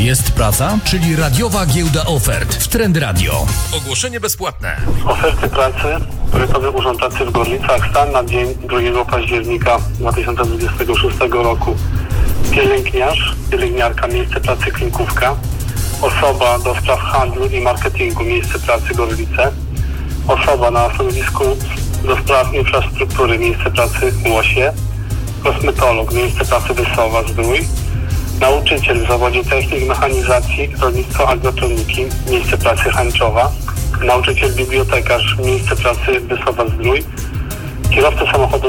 Jest praca, czyli radiowa giełda ofert w Trend Radio. Ogłoszenie bezpłatne. Oferty pracy, Powiatowy Urząd Pracy w Gorlicach, stan na dzień 2 października 2026 roku. Pielęgniarz, pielęgniarka, miejsce pracy Klinkówka. Osoba do spraw handlu i marketingu, miejsce pracy Gorlice. Osoba na stanowisku do spraw infrastruktury, miejsce pracy Łosie. Kosmetolog, miejsce pracy Wysowa, Zdrój. Nauczyciel w zawodzie technik mechanizacji, rolnictwo, agrotroniki, miejsce pracy Hańczowa. Nauczyciel bibliotekarz, miejsce pracy Wysowa, Zdrój. Kierowca samochodu